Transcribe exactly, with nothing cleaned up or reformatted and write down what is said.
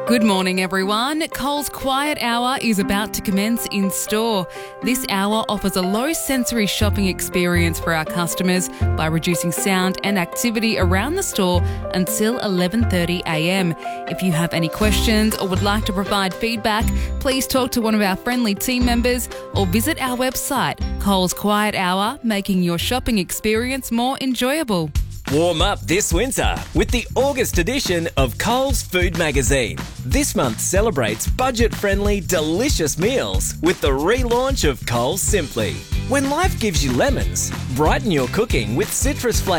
Good morning, everyone. Coles Quiet Hour is about to commence in store. This hour offers a low sensory shopping experience for our customers by reducing sound and activity around the store until eleven thirty a m. If you have any questions or would like to provide feedback, please talk to one of our friendly team members or visit our website, Coles Quiet Hour, making your shopping experience more enjoyable. Warm up this winter with the August edition of Coles Food Magazine. This month celebrates budget-friendly, delicious meals with the relaunch of Coles Simply. When life gives you lemons, brighten your cooking with citrus flavor.